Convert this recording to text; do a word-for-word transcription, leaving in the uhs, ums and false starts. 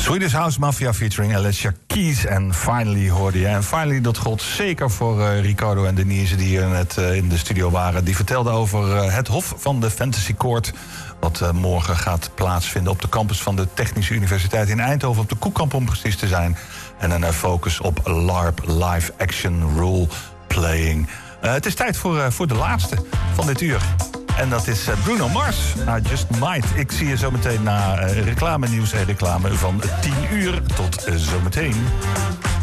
Swedish House Mafia featuring Alicia Keys en Finally hoorde je. En Finally, dat gold zeker voor uh, Ricardo en Denise die hier net uh, in de studio waren. Die vertelden over uh, het Hof van de Fantasy Court, wat uh, morgen gaat plaatsvinden op de campus van de Technische Universiteit in Eindhoven, op de Koekkamp om precies te zijn. En een uh, focus op LARP, Live Action Role Playing. Uh, het is tijd voor, uh, voor de laatste van dit uur. En dat is Bruno Mars. Nou, Just Might. Ik zie je zometeen na uh, reclame nieuws en reclame van tien uur. Tot uh, zometeen.